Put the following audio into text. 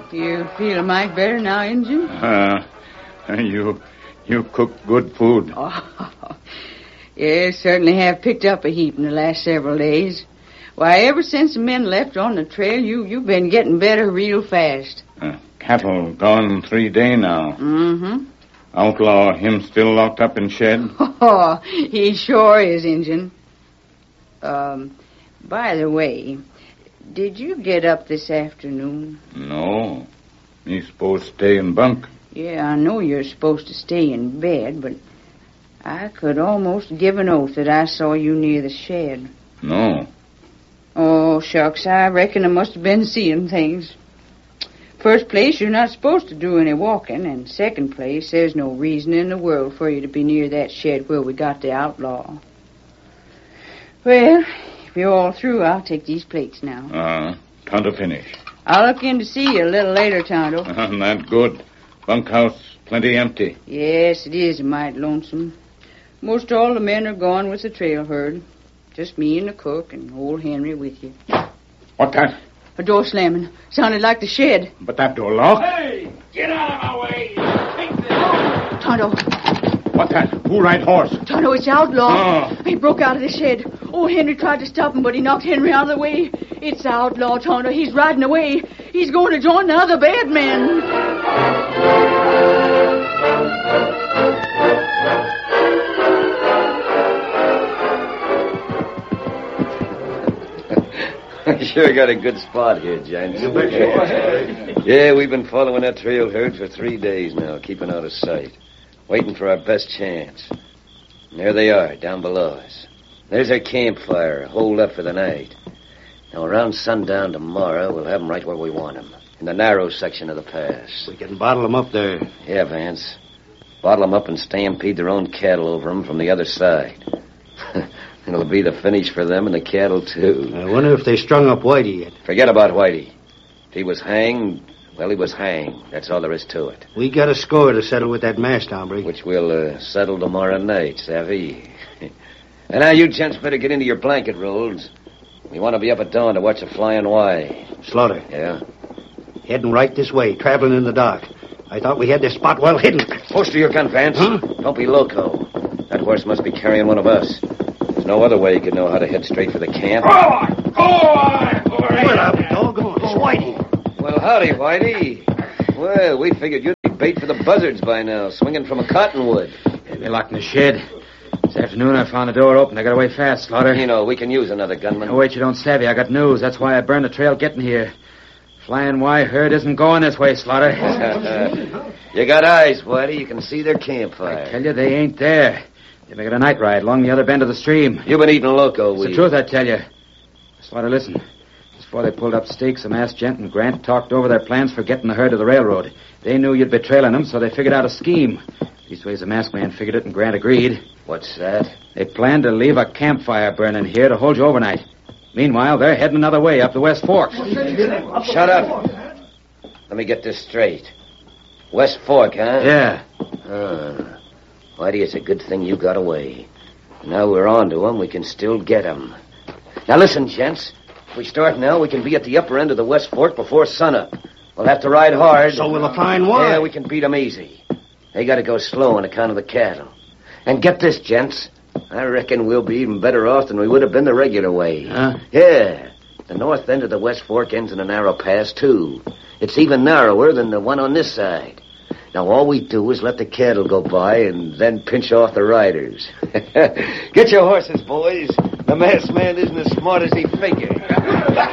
You feel a mite better now, Injun? You cook good food. Oh, you certainly have picked up a heap in the last several days. Why, ever since the men left on the trail, you've been getting better real fast. Cattle gone 3 days now. Mm-hmm. Outlaw, him still locked up in shed? Oh, he sure is, Injun. By the way, did you get up this afternoon? No. He's supposed to stay in bunk. Yeah, I know you're supposed to stay in bed, but I could almost give an oath that I saw you near the shed. No. Oh, shucks, I reckon I must have been seeing things. First place, you're not supposed to do any walking, and second place, there's no reason in the world for you to be near that shed where we got the outlaw. Well, if you're all through, I'll take these plates now. Time to finish. I'll look in to see you a little later, Tonto. Not good. Bunkhouse plenty empty. Yes, it is a mite lonesome. Most all the men are gone with the trail herd. Just me and the cook and old Henry with you. What that? A door slamming. Sounded like the shed. But that door locked. Hey! Get out of my way! Take this! Tonto. What that? Who ride horse? Tonto, it's Outlaw. Oh. He broke out of the shed. Old Henry tried to stop him, but he knocked Henry out of the way. It's Outlaw, Tonto. He's riding away. He's going to join the other bad men. Sure got a good spot here, gents. Yeah, we've been following that trail herd for 3 days now, keeping out of sight. Waiting for our best chance. And there they are, down below us. There's our campfire, holed up for the night. Now, around sundown tomorrow, we'll have them right where we want them. In the narrow section of the pass. We can bottle them up there. Yeah, Vance. Bottle them up and stampede their own cattle over them from the other side. It'll be the finish for them and the cattle, too. I wonder if they strung up Whitey yet. Forget about Whitey. If he was hanged, well, he was hanged. That's all there is to it. We got a score to settle with that masked hombre. Which we'll settle tomorrow night, savvy? And now you gents better get into your blanket rolls. We want to be up at dawn to watch a flying Y. Slaughter. Yeah? Heading right this way, traveling in the dark. I thought we had this spot well hidden. Holster your gun, Vance. Huh? Don't be loco. That horse must be carrying one of us. There's no other way you could know how to head straight for the camp. Go on! Go on! Well, up, doggone. It's Whitey. Well, howdy, Whitey. Well, we figured you'd be bait for the buzzards by now, swinging from a cottonwood. They're locked in the shed. This afternoon I found the door open. I got away fast, Slaughter. You know, we can use another gunman. Oh, wait, you don't savvy. I got news. That's why I burned the trail getting here. Flying Y herd isn't going this way, Slaughter. You got eyes, Whitey. You can see their campfire. I tell you, they ain't there. They're making a night ride along the other bend of the stream. You've been eating loco It's weed. the truth, I tell you. Slaughter, listen. Just before they pulled up stakes, the masked gent and Grant talked over their plans for getting the herd to the railroad. They knew you'd be trailing them, so they figured out a scheme. Leastways, the masked man figured it, and Grant agreed. What's that? They planned to leave a campfire burning here to hold you overnight. Meanwhile, they're heading another way up the West Fork. Shut up. Let me get this straight. West Fork, huh? Yeah. Whitey, it's a good thing you got away. Now we're on to 'em, we can still get 'em. Now listen, gents. If we start now, we can be at the upper end of the West Fork before sunup. We'll have to ride hard. So will a fine Y. Yeah, we can beat 'em easy. They got to go slow on account of the cattle. And get this, gents. I reckon we'll be even better off than we would have been the regular way. Huh? Yeah. The north end of the West Fork ends in a narrow pass, too. It's even narrower than the one on this side. Now, all we do is let the cattle go by and then pinch off the riders. Get your horses, boys. The masked man isn't as smart as he figured.